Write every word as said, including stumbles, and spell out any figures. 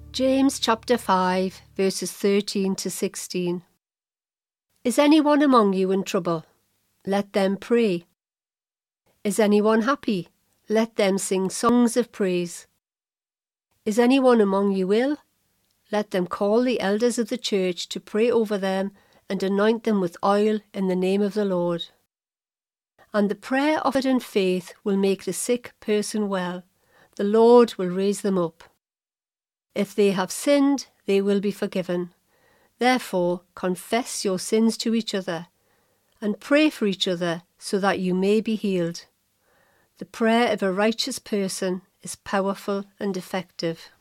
James chapter five, verses thirteen to sixteen. Is anyone among you in trouble? Let them pray. Is anyone happy? Let them sing songs of praise. Is anyone among you ill? Let them call the elders of the church to pray over them and anoint them with oil in the name of the Lord. And the prayer offered in faith will make the sick person well. The Lord will raise them up. If they have sinned, they will be forgiven. Therefore, confess your sins to each other and pray for each other so that you may be healed. The prayer of a righteous person is powerful and effective.